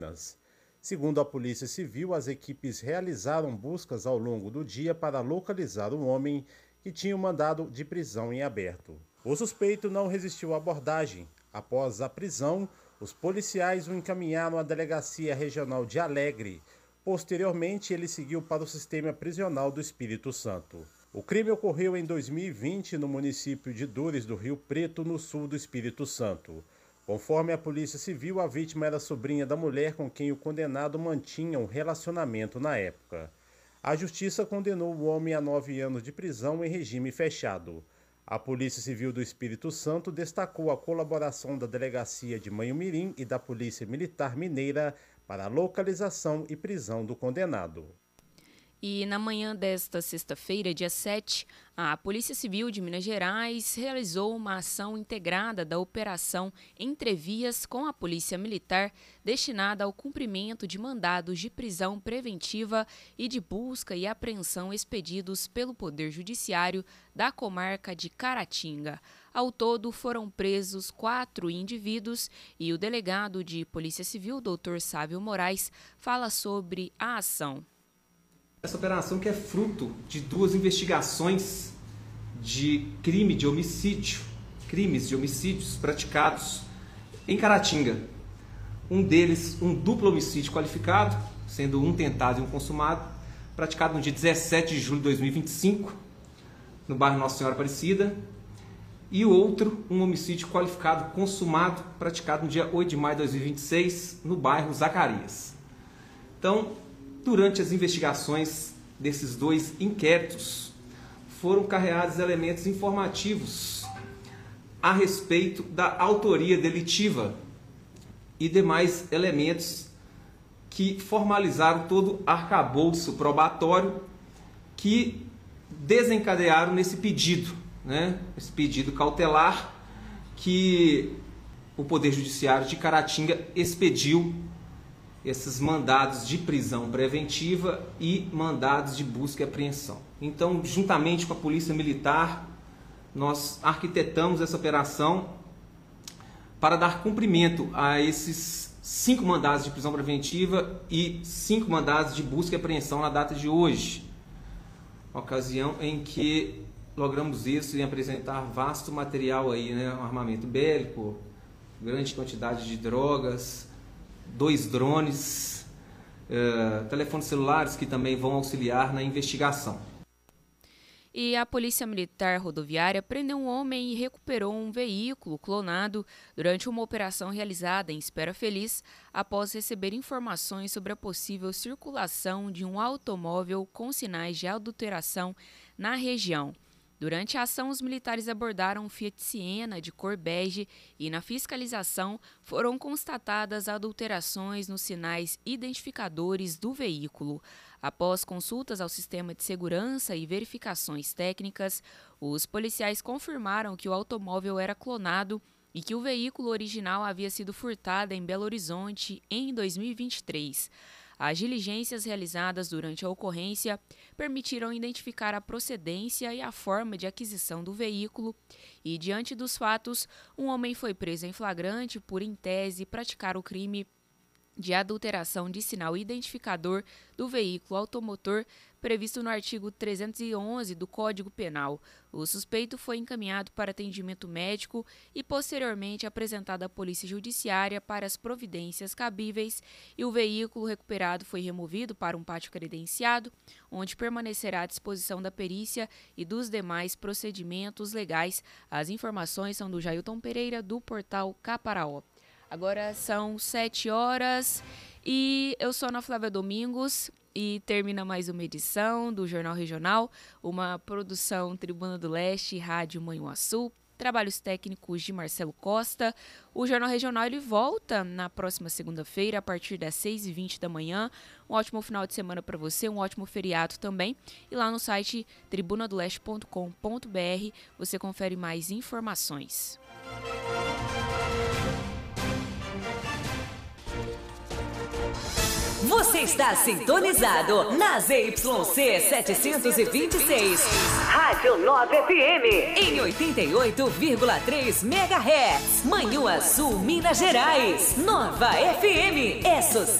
Segundo a Polícia Civil, as equipes realizaram buscas ao longo do dia para localizar um homem que tinha um mandado de prisão em aberto. O suspeito não resistiu à abordagem. Após a prisão, os policiais o encaminharam à Delegacia Regional de Alegre. Posteriormente, ele seguiu para o Sistema Prisional do Espírito Santo. O crime ocorreu em 2020 no município de Dores do Rio Preto, no sul do Espírito Santo. Conforme a Polícia Civil, a vítima era sobrinha da mulher com quem o condenado mantinha um relacionamento na época. A Justiça condenou o homem a 9 anos de prisão em regime fechado. A Polícia Civil do Espírito Santo destacou a colaboração da Delegacia de Manhumirim e da Polícia Militar Mineira para a localização e prisão do condenado. E na manhã desta sexta-feira, dia 7, a Polícia Civil de Minas Gerais realizou uma ação integrada da Operação Entrevias com a Polícia Militar, destinada ao cumprimento de mandados de prisão preventiva e de busca e apreensão expedidos pelo Poder Judiciário da comarca de Caratinga. Ao todo, foram presos 4 indivíduos e o delegado de Polícia Civil, Dr. Sávio Moraes, fala sobre a ação. Essa operação que é fruto de 2 investigações de crime de homicídio, crimes de homicídios praticados em Caratinga. Um deles, um duplo homicídio qualificado, sendo um tentado e um consumado, praticado no dia 17 de julho de 2025, no bairro Nossa Senhora Aparecida. E o outro, um homicídio qualificado consumado, praticado no dia 8 de maio de 2026, no bairro Zacarias. Então, durante as investigações desses 2 inquéritos, foram carreados elementos informativos a respeito da autoria delitiva e demais elementos que formalizaram todo o arcabouço probatório que desencadearam nesse pedido, esse pedido cautelar que o Poder Judiciário de Caratinga expediu, esses mandados de prisão preventiva e mandados de busca e apreensão. Então, juntamente com a Polícia Militar, nós arquitetamos essa operação para dar cumprimento a esses 5 mandados de prisão preventiva e 5 mandados de busca e apreensão na data de hoje, ocasião em que logramos isso em apresentar vasto material aí, um armamento bélico, grande quantidade de drogas, 2 drones, telefones celulares que também vão auxiliar na investigação. E a Polícia Militar Rodoviária prendeu um homem e recuperou um veículo clonado durante uma operação realizada em Espera Feliz, após receber informações sobre a possível circulação de um automóvel com sinais de adulteração na região. Durante a ação, os militares abordaram um Fiat Siena de cor bege e, na fiscalização, foram constatadas adulterações nos sinais identificadores do veículo. Após consultas ao sistema de segurança e verificações técnicas, os policiais confirmaram que o automóvel era clonado e que o veículo original havia sido furtado em Belo Horizonte em 2023. As diligências realizadas durante a ocorrência permitiram identificar a procedência e a forma de aquisição do veículo e, diante dos fatos, um homem foi preso em flagrante por, em tese, praticar o crime de adulteração de sinal identificador do veículo automotor previsto no artigo 311 do Código Penal. O suspeito foi encaminhado para atendimento médico e posteriormente apresentado à Polícia Judiciária para as providências cabíveis, e o veículo recuperado foi removido para um pátio credenciado, onde permanecerá à disposição da perícia e dos demais procedimentos legais. As informações são do Jailton Pereira, do portal Caparaó. Agora são 7 horas e eu sou Ana Flávia Domingos e termina mais uma edição do Jornal Regional, uma produção Tribuna do Leste, Rádio Manhuaçu, trabalhos técnicos de Marcelo Costa. O Jornal Regional ele volta na próxima segunda-feira, a partir das 6h20 da manhã. Um ótimo final de semana para você, um ótimo feriado também. E lá no site tribunadoleste.com.br você confere mais informações. Você está sintonizado na ZYC 726, Rádio 9 FM, em 88,3 MHz. Manhuaçu, Minas Gerais. Nova FM é sucesso.